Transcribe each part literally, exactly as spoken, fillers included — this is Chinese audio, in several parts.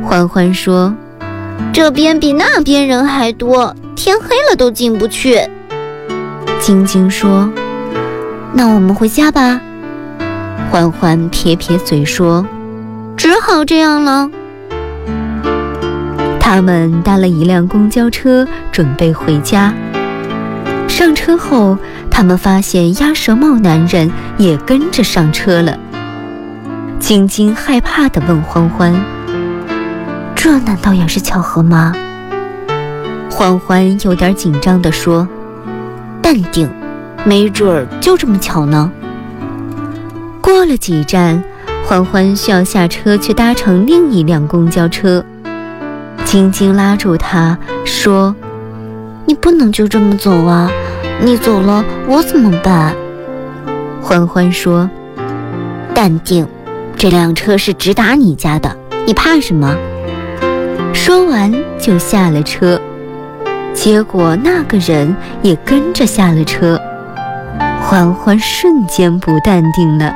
欢欢说， 这边比那边人还多，天黑了都进不去。 晶晶说，那我们回家吧。欢欢撇撇嘴说， 只好这样了。 他们搭了一辆公交车，准备回家。上车后，他们发现鸭舌帽男人也跟着上车了。晶晶害怕地问欢欢，这难道也是巧合吗？欢欢有点紧张地说，淡定，没准儿就这么巧呢。过了几站，欢欢需要下车去搭乘另一辆公交车。晶晶拉住他说，你不能就这么走啊，你走了我怎么办？欢欢说，淡定，这辆车是直达你家的，你怕什么？说完就下了车。结果那个人也跟着下了车。欢欢瞬间不淡定了。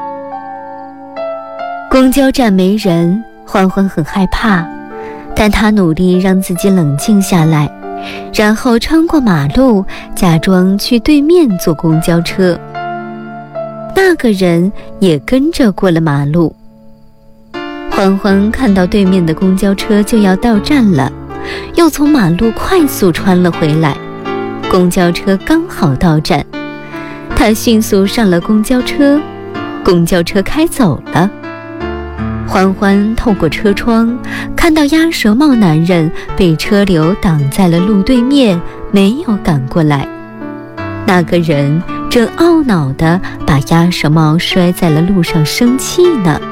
公交站没人，欢欢很害怕，但他努力让自己冷静下来，然后穿过马路，假装去对面坐公交车。那个人也跟着过了马路。欢欢看到对面的公交车就要到站了，又从马路快速穿了回来。公交车刚好到站，他迅速上了公交车，公交车开走了。欢欢透过车窗看到鸭舌帽男人被车流挡在了路对面，没有赶过来。那个人正懊恼地把鸭舌帽摔在了路上，生气呢。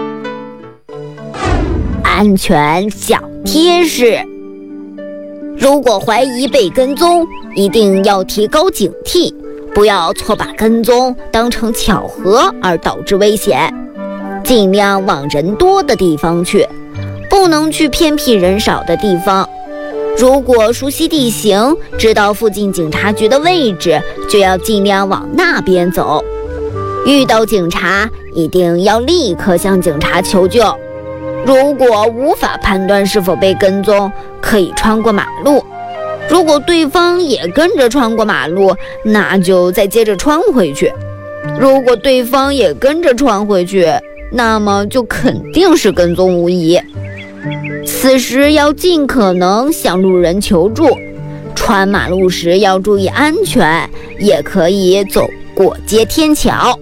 安全小贴士：如果怀疑被跟踪，一定要提高警惕，不要错把跟踪当成巧合而导致危险。尽量往人多的地方去，不能去偏僻人少的地方。如果熟悉地形，知道附近警察局的位置，就要尽量往那边走。遇到警察，一定要立刻向警察求救。如果无法判断是否被跟踪，可以穿过马路。如果对方也跟着穿过马路，那就再接着穿回去。如果对方也跟着穿回去，那么就肯定是跟踪无疑。此时要尽可能向路人求助，穿马路时要注意安全，也可以走过街天桥。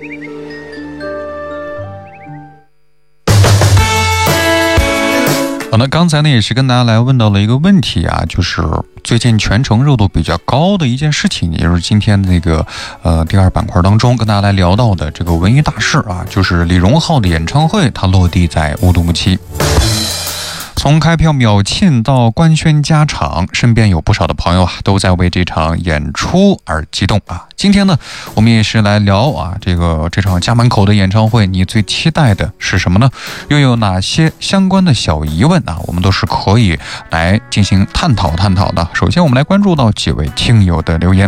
好的，刚才呢也是跟大家来问到了一个问题啊，就是最近全程热度比较高的一件事情，也就是今天那个呃第二板块当中跟大家来聊到的这个文娱大事啊，就是李荣浩的演唱会，它落地在乌鲁木齐。从开票秒罄到官宣加场，身边有不少的朋友啊都在为这场演出而激动啊。今天呢，我们也是来聊啊，这个这场家门口的演唱会，你最期待的是什么呢？又有哪些相关的小疑问啊？我们都是可以来进行探讨探讨的。首先，我们来关注到几位听友的留言。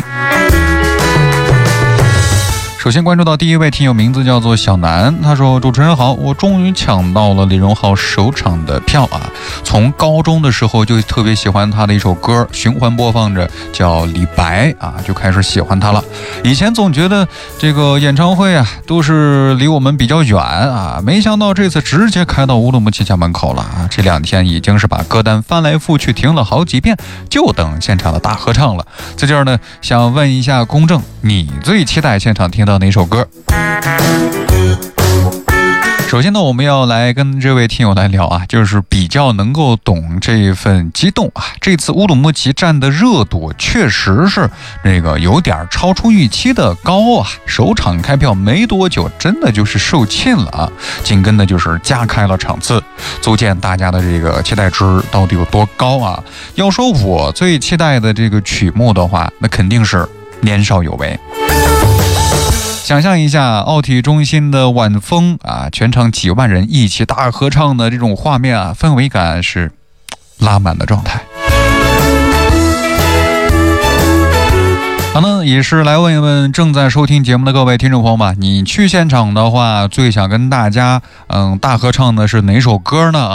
首先关注到第一位听友，名字叫做小南，他说，主持人好，我终于抢到了李荣浩首场的票啊，从高中的时候就特别喜欢他的一首歌，循环播放着，叫李白啊，就开始喜欢他了。以前总觉得这个演唱会啊都是离我们比较远啊，没想到这次直接开到乌鲁木齐家门口了啊，这两天已经是把歌单翻来覆去听了好几遍，就等现场的大合唱了。在这儿呢，想问一下公正，你最期待现场听到哪首歌？首先呢，我们要来跟这位听友来聊啊，就是比较能够懂这份激动啊。这次乌鲁木齐站的热度确实是这个有点超出预期的高啊。首场开票没多久，真的就是售罄了啊，紧跟的就是加开了场次，足见大家的这个期待值到底有多高啊。要说我最期待的这个曲目的话，那肯定是年少有为。想象一下奥体中心的晚风啊，全场几万人一起大合唱的这种画面啊，氛围感是拉满的状态。好呢，也是来问一问正在收听节目的各位听众朋友们，你去现场的话，最想跟大家嗯大合唱的是哪首歌呢？